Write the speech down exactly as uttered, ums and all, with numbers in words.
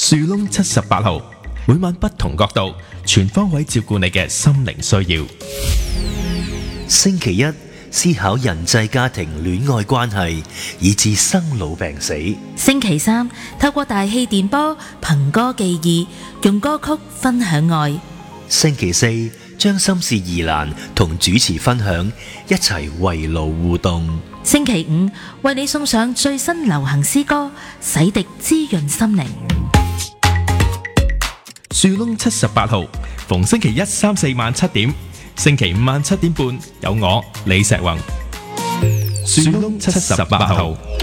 樹窿七十八號，每晚不同角度，全方位照顧你嘅心靈需要。 星期一，思考人際家庭戀愛關係，以至生老病死。 星期三，透過大氣電波，憑歌寄意，用歌曲分享愛。 星期四，將心事疑難同主持分享，一齊圍爐互動。 星期五，為你送上最新流行詩歌，洗滌滋潤心靈。 樹窿七十八號，逢星期一、三、四晚七點，星期五晚七點半有我李石宏。樹窿七十八號。